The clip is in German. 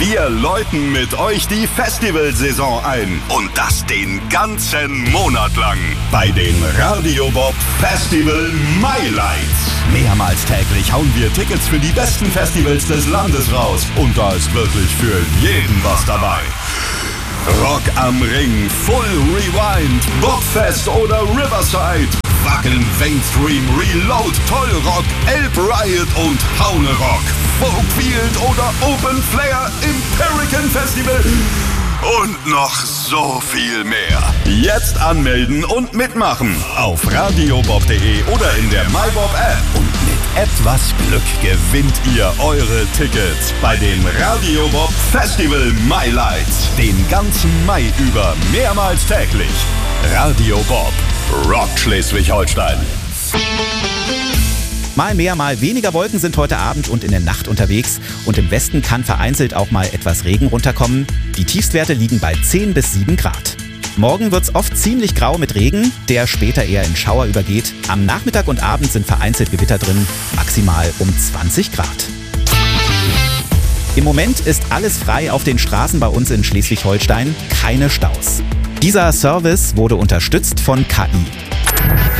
Wir läuten mit euch die Festivalsaison ein. Und das den ganzen Monat lang. Bei den Radio Bob Festival Highlights. Mehrmals täglich hauen wir Tickets für die besten Festivals des Landes raus. Und da ist wirklich für jeden was dabei. Rock am Ring, Full Rewind, Bobfest oder Riverside. Wacken, Mainstream, Reload, Tollrock, Elb Riot und Haune Rock. Folkfield oder Open Flair im Pelican Festival. Und noch so viel mehr. Jetzt anmelden und mitmachen. Auf radiobob.de oder in der MyBob-App. Und mit etwas Glück gewinnt ihr eure Tickets bei den Radio Bob Festival Highlights. Den ganzen Mai über mehrmals täglich. Radio Bob. Rock Schleswig-Holstein. Mal mehr, mal weniger Wolken sind heute Abend und in der Nacht unterwegs. Und im Westen kann vereinzelt auch mal etwas Regen runterkommen. Die Tiefstwerte liegen bei 10 bis 7 Grad. Morgen wird's oft ziemlich grau mit Regen, der später eher in Schauer übergeht. Am Nachmittag und Abend sind vereinzelt Gewitter drin, maximal um 20 Grad. Im Moment ist alles frei auf den Straßen bei uns in Schleswig-Holstein. Keine Staus. Dieser Service wurde unterstützt von KI.